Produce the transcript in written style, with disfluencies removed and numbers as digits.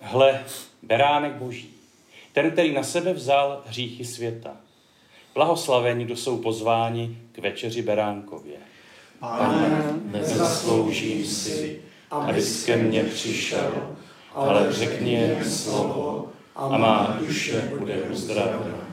Hle, beránek Boží, ten, který na sebe vzal hříchy světa. Blahoslavení, kdo jsou pozváni k večeři beránkově. Pane, nezasloužím si, abys ke mně přišel, ale řekni jen slovo a má duše bude uzdravena.